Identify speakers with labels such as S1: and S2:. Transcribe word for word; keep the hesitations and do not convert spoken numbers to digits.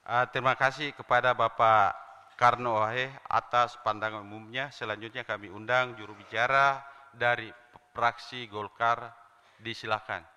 S1: Uh, terima kasih kepada Bapak Karno Wahe atas pandangan umumnya. Selanjutnya kami undang juru bicara dari fraksi Golkar, disilakan.